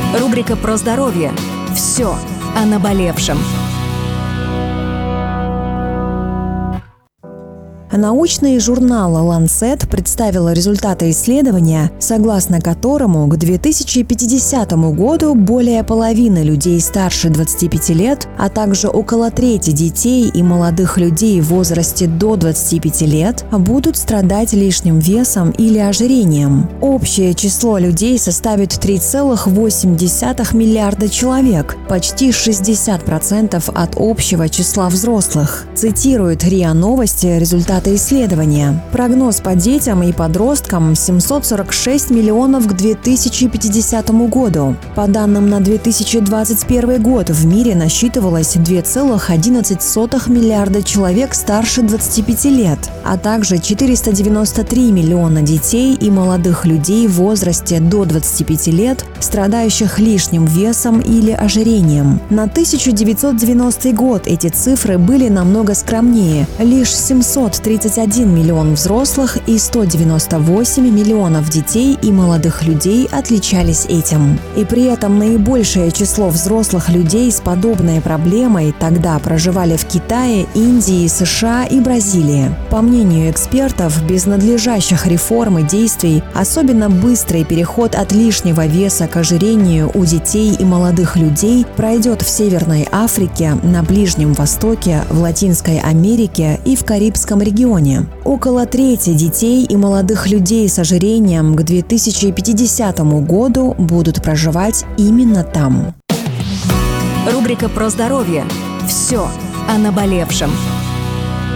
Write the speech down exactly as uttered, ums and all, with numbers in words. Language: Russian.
Рубрика про здоровье. Все о наболевшем. Научный журнал Lancet представил результаты исследования, согласно которому к две тысячи пятидесятому году более половины людей старше двадцати пяти лет, а также около трети детей и молодых людей в возрасте до двадцати пяти лет будут страдать лишним весом или ожирением. Общее число людей составит три целых восемь десятых миллиарда человек, почти шестьдесят процентов от общего числа взрослых. Цитирует РИА Новости результаты исследования. Прогноз по детям и подросткам – семьсот сорок шесть миллионов к две тысячи пятидесятому году. По данным на две тысячи двадцать первый год в мире насчитывалось два целых одиннадцать сотых миллиарда человек старше двадцати пяти лет, а также четыреста девяносто три миллиона детей и молодых людей в возрасте до двадцати пяти лет, страдающих лишним весом или ожирением. На тысяча девятьсот девяностый год эти цифры были намного скромнее – лишь семьсот тридцать один миллион взрослых и сто девяносто восемь миллионов детей и молодых людей отличались этим. И при этом наибольшее число взрослых людей с подобной проблемой тогда проживали в Китае, Индии, США и Бразилии. По мнению экспертов, без надлежащих реформ и действий особенно быстрый переход от лишнего веса к ожирению у детей и молодых людей пройдет в Северной Африке, на Ближнем Востоке, в Латинской Америке и в Карибском регионе. Около трети детей и молодых людей с ожирением к две тысячи пятидесятому году будут проживать именно там. Рубрика про здоровье. Все о наболевшем.